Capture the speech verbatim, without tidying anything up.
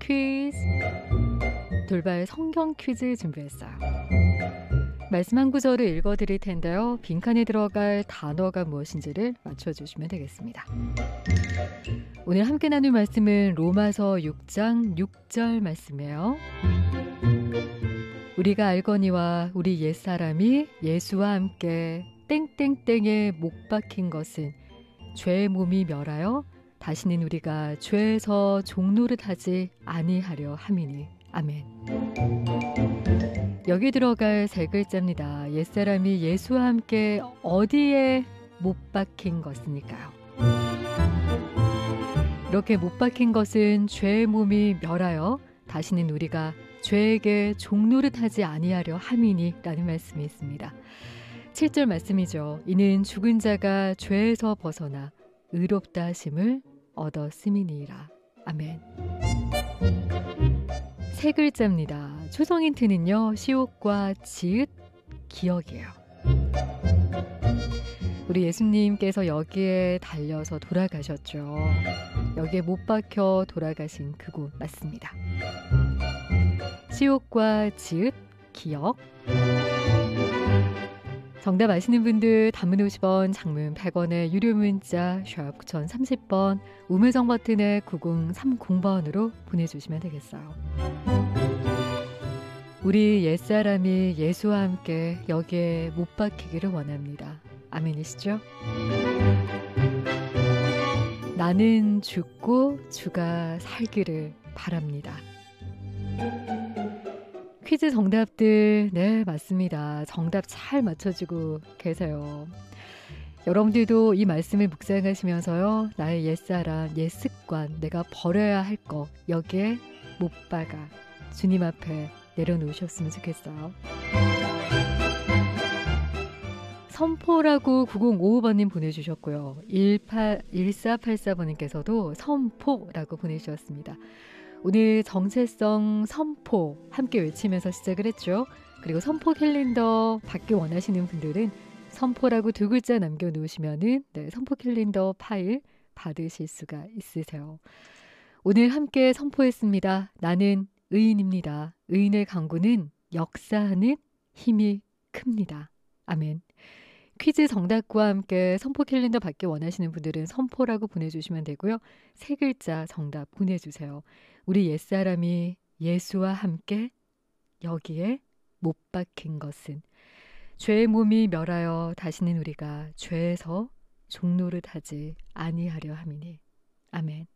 퀴즈. 돌발 성경 퀴즈 준비했어요. 말씀 한 구절을 읽어드릴 텐데요. 빈칸에 들어갈 단어가 무엇인지를 맞춰주시면 되겠습니다. 오늘 함께 나눌 말씀은 로마서 육 장 육 절 말씀이에요. 우리가 알거니와 우리 옛사람이 예수와 함께 땡땡땡에 못 박힌 것은 죄의 몸이 멸하여 다시는 우리가 죄에서 종노릇하지 아니하려 함이니. 아멘. 여기 들어갈 세 글자입니다. 옛사람이 예수와 함께 어디에 못 박힌 것이니까요. 이렇게 못 박힌 것은 죄의 몸이 멸하여 다시는 우리가 죄에게 종노릇하지 아니하려 함이니 라는 말씀이 있습니다. 칠 절 말씀이죠. 이는 죽은 자가 죄에서 벗어나 의롭다 하심을 얻었음이니라. 아멘. 세 글자입니다. 초성 힌트는요. 시옷과 지읒, 기억이에요. 우리 예수님께서 여기에 달려서 돌아가셨죠. 여기에 못 박혀 돌아가신 그곳 맞습니다. 시옷과 지읒, 기억. 정답 아시는 분들 단문 오십 원, 장문 백 원의 유료 문자 샵 구공삼공 번, 우물정 버튼의 구공삼공 번으로 보내주시면 되겠어요. 우리 옛사람이 예수와 함께 여기에 못 박히기를 원합니다. 아멘이시죠? 나는 죽고 주가 살기를 바랍니다. 퀴즈 정답들, 네, 맞습니다. 정답 잘 맞춰주고 계세요. 여러분들도 이 말씀을 묵상하시면서요. 나의 옛사람, 옛습관, 내가 버려야 할 거 여기에 못 박아 주님 앞에 내려놓으셨으면 좋겠어요. 선포라고 구공오오 번님 보내주셨고요. 일사팔사 번님께서도 선포라고 보내주셨습니다. 오늘 정체성 선포 함께 외치면서 시작을 했죠. 그리고 선포 캘린더 받기 원하시는 분들은 선포라고 두 글자 남겨놓으시면은 네, 선포 캘린더 파일 받으실 수가 있으세요. 오늘 함께 선포했습니다. 나는 의인입니다. 의인의 강구는 역사하는 힘이 큽니다. 아멘. 퀴즈 정답과 함께 선포 캘린더 받기 원하시는 분들은 선포라고 보내주시면 되고요. 세 글자 정답 보내주세요. 우리 옛사람이 예수와 함께 여기에 못 박힌 것은 죄의 몸이 멸하여 다시는 우리가 죄에서 종노릇하지 아니하려 함이니. 아멘.